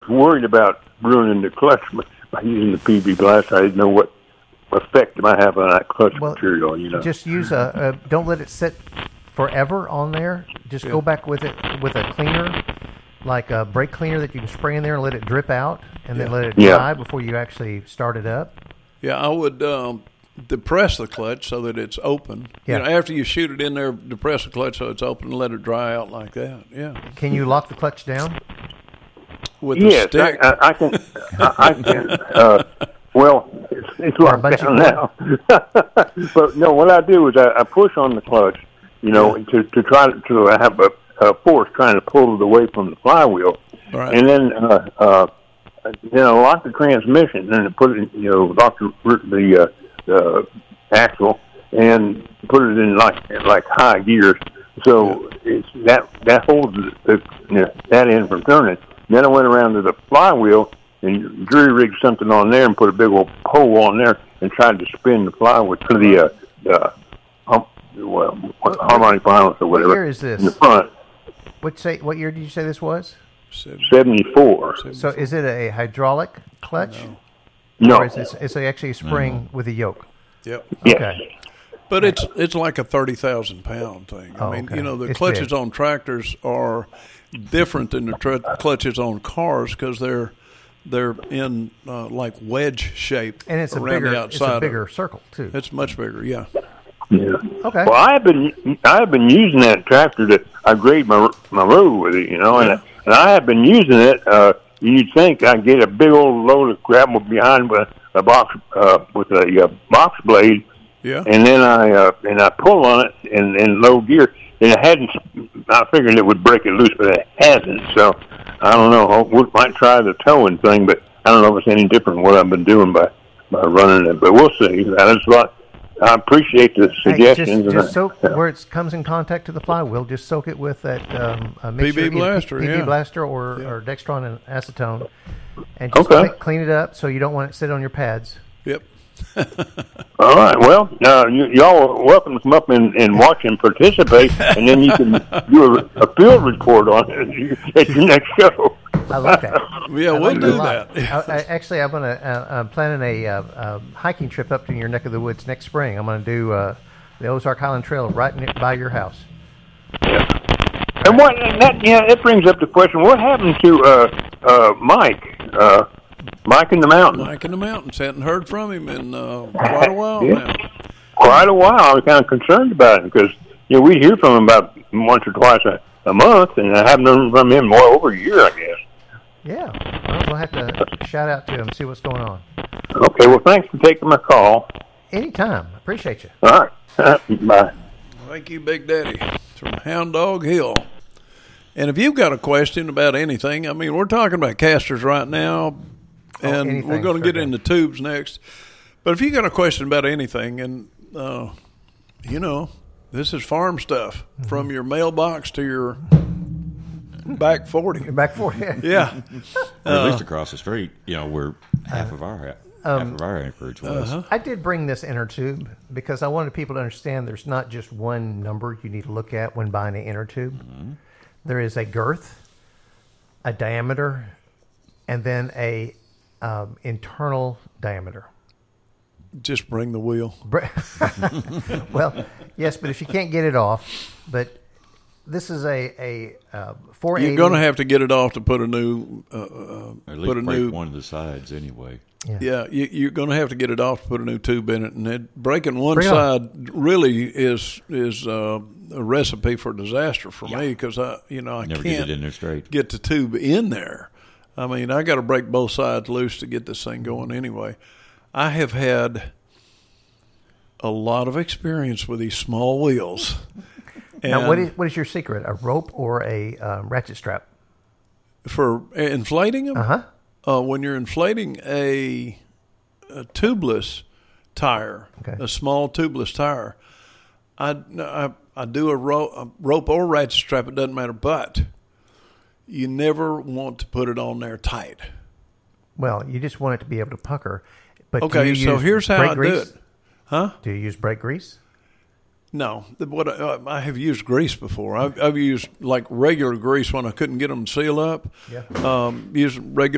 worried about ruining the clutch by using the PB Blaster. I didn't know what effect it might have on that clutch material. Just use don't let it sit forever on there. Just go back with it with a cleaner, like a brake cleaner that you can spray in there and let it drip out, and then let it dry before you actually start it up. Yeah, I would depress the clutch so that it's open. Yeah. After you shoot it in there, depress the clutch so it's open and let it dry out like that. Yeah. Can you lock the clutch down? With the stick? I can. I can. Well, it's locked down now. But no, what I do is I push on the clutch, to try to have a force trying to pull it away from the flywheel, and then lock the transmission and put it, lock the axle and put it in like high gears, so it's that holds that end from turning. Then I went around to the flywheel and jury-rigged something on there and put a big old pole on there and tried to spin the flywheel to the harmonic balance or whatever. What year is this? In the front. What year did you say this was? 74. So is it a hydraulic clutch? No. Or is it's actually a spring with a yoke? Yep. Okay. But it's like a 30,000-pound thing. I mean, the clutches on tractors are different than the clutches on cars because they're in like wedge shape, and it's around the outside. It's a bigger circle too. It's much bigger, yeah. Yeah. Okay. Well, I have been using that tractor to I grade my road with it, and I have been using it. You'd think I'd get a big old load of gravel behind with a box box blade. Yeah. And then I pull on it in low gear, and I figured it would break it loose, but it hasn't. So I don't know. We might try the towing thing, but I don't know if it's any different than what I've been doing by running it. But we'll see. I appreciate the suggestions. Just soak where it comes in contact to the flywheel. Just soak it with that PB Blaster, PB Blaster or Dextron and acetone, and just clean it up so you don't want it to sit on your pads. Yep. All right. Well, y'all are welcome to come up and watch and participate, and then you can do a field report on it at your next show. I like that. Yeah, we'll do that. I'm planning a hiking trip up to your neck of the woods next spring. I'm going to do the Ozark Highland Trail right by your house. Yeah. And that brings up the question: what happened to Mike? Mike in the Mountains. Mike in the Mountains. Hadn't heard from him in quite a while now. Quite a while. I was kind of concerned about him because we hear from him about once or twice a month, and I haven't heard from him over a year, I guess. Yeah. Well, we'll have to shout out to him and see what's going on. Okay. Well, thanks for taking my call. Anytime. Appreciate you. All right. Bye. Thank you, Big Daddy. It's from Hound Dog Hill. And if you've got a question about anything, I mean, we're talking about casters right now, and we're going to get into tubes next. But if you got a question about anything, and, this is farm stuff from your mailbox to your back 40. Your back 40, yeah. Or at least across the street, where half of our acreage was. I did bring this inner tube because I wanted people to understand there's not just one number you need to look at when buying an inner tube. Mm-hmm. There is a girth, a diameter, and then a internal diameter. Just bring the wheel. Well, yes, but if you can't get it off, but this is a 480. You're going to have to get it off to put a new. At least break one of the sides anyway. Yeah, you're going to have to get it off to put a new tube in it, and breaking one side really is a recipe for disaster for me because I Never can't get it in there straight. Get the tube in there. I mean, I got to break both sides loose to get this thing going anyway. I have had a lot of experience with these small wheels. Now, what is your secret? A rope or a ratchet strap? For inflating them? Uh-huh. When you're inflating a tubeless tire, a small tubeless tire, I do a rope or ratchet strap. It doesn't matter, but you never want to put it on there tight. Well, you just want it to be able to pucker. But okay, so here's how I do it. Huh? Do you use brake grease? No. I have used grease before. I've used like regular grease when I couldn't get them to seal up. Yeah. Used regular